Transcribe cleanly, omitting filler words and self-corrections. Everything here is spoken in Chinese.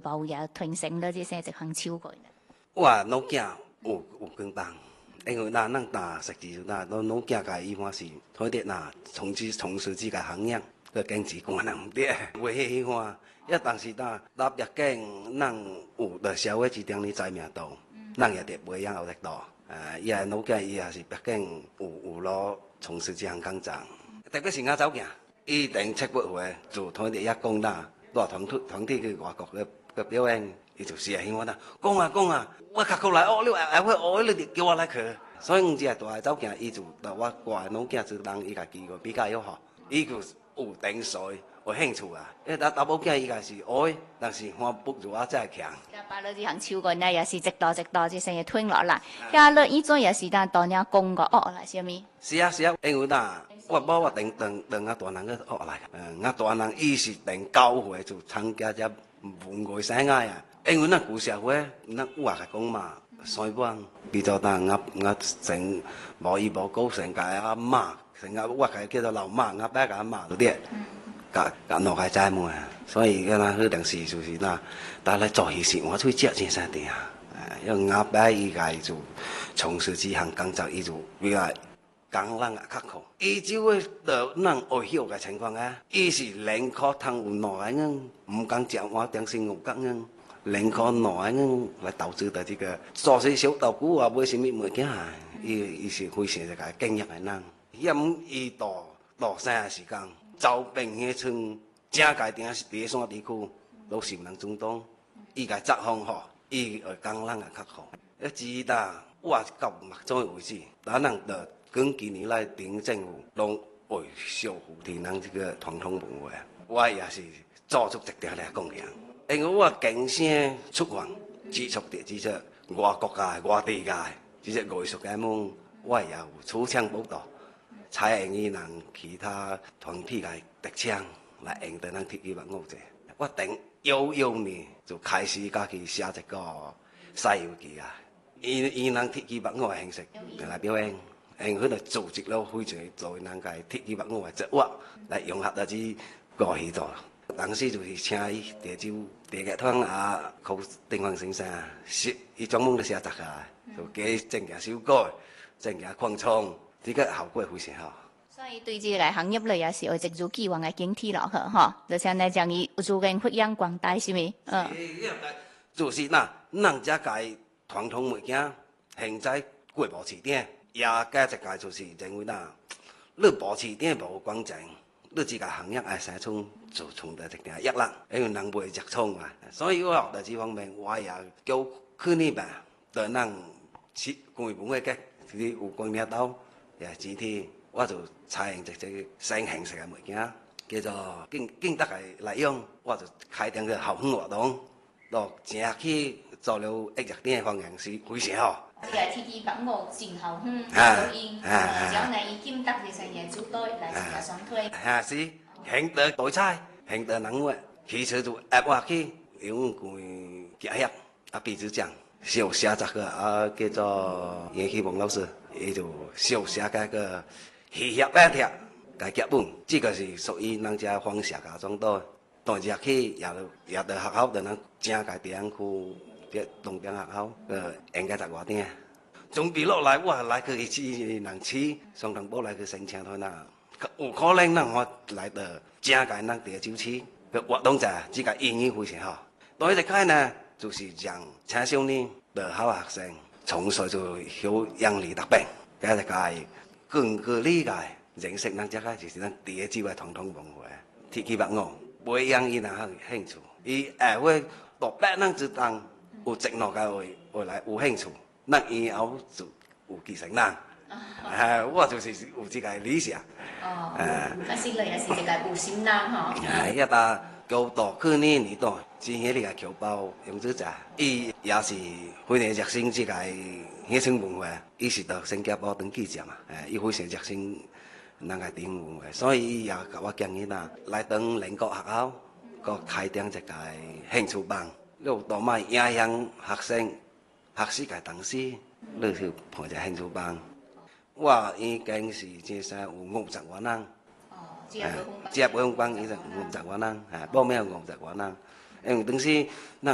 保也傳承了這些一項超過。 哇，老囝有更棒，因為咱打實際咱老囝個伊話是，佢哋嗱從事這個行業個經濟可能唔得，為迄話，一但是咱立業經，咱有在社會之中呢知名度，咱也得培養後得多。伊個老囝伊也是畢竟有攞從事這項工作，特別是亞洲囝，伊定七八歲就佢哋一講啦，攞團體去外國嘅表演。伊就是希望啦，講啊，我較過來學，你學你叫我來去。所以我只係大走囝，伊就對我掛老囝就人伊家己個比較有效，伊就有定水有興趣啊。因大某囝伊家是學，但是我不如我真係強。 把你呢行超過呢，也是直多即成日推落啦。加了依種也是但當人講個學來啥物？ 是啊，因為嗱，我定亞大人嘅學嚟，亞大人伊是定9歲就參加只文藝生涯啊。因為咱舊社會，咱話係講嘛，所以講，比較大我成無依無靠，成個阿媽，成個我係叫做老媽，阿爸個阿媽嗰啲，個落係債務啊。所以個嗱，嗰陣時就是嗱，但係做嘢時我出接先生啲啊，因為阿爸伊個就從事這項工作，伊就比較艱難啊，刻苦。伊就會到咱學曉嘅情況啊，伊是連課堂有耐個，唔講講話電視有講個。連可耐個來投資到這個做些小豆腐啊，買什麼物件啊，伊是非常一個經驗嘅人。因伊大3時間，走遍迄村正界定第山地區都是人中東，伊個作風好，伊會講人嘅較好。一直到我到目前為止，咱人的近幾年來頂政府攏會守護啲人這個傳統文化，我也是做出一點嚟貢獻。因為我經常出國接觸的這些外國嘅、外地嘅這些藝術家們，我也有出場報道，採用人其他團體嘅特長來應對咱鐵器物者。我等幼年就開始家己寫一個《西遊記》啊，以人鐵器物嘅形式來表演，因為佢哋組織了非常做人嘅鐵器物嘅節目來融合到啲過去度。當時就是請伊地劇團啊，靠丁方先生，伊專門嚟寫雜啊，就加增加修改，增加擴充，這個效果非常好。 所以對這個行業咧，也是會一如既往嘅警惕落去，嗬。就像你將伊做緊發揚光大，是咪？ 就是嗱，咱這個傳統物件，現在過保持點，也加一個就是認為嗱，你保持點無公正。你這個行業係生存就從得一定壓力，因為人袂着衝嘛，所以我學到這方面，我也叫去年吧，對人設規本嘅嘅，就是有觀念到，也今天我就採用這新形式嘅物件，叫做經得來用，我就開展個後園活動，落正去做了一日點嘅方向是非常好。 這個鐵器物我前後所以將來伊金得就成嘢做多來自己雙推。 是，興得大菜，興得人物，其實就壓話去用佢結合，比如講小寫這個叫做葉希望老師，伊就小寫個戲劇版貼個劇本，這個是屬於人家方式家中多，當日去也得學校的人正個地方去。東邊學校應該在外邊，準備落來我來去一次人去上堂報來去申請佢啦，有可能讓我來到正個人地州市個活動者，這個意義非常好。第一個呢，就是讓青少年的好學生從小就曉養理特別，第一個更加理解認識咱這個就是咱地州的傳統文化，鐵器物樂，培養伊人興趣，伊也會到別人之當。有直落嘅會來有興趣，那以後就有繼承人。我就是有這個理想。 那是你也是一個有心人嗬。 一打高大去年代，之前呢個僑胞楊子澤，伊也是非常熱心這個鄉村文化，伊是到新加坡當記者嘛，伊非常熱心那個地方文化，所以伊也甲我建議啦，來當鄰國學校，個開展一個興趣班。你多賣影響學生學習嘅東西，你去培隻興趣班。我已經是至少有50個人。接培訓班已經50個人，報名50個人。因為當時咱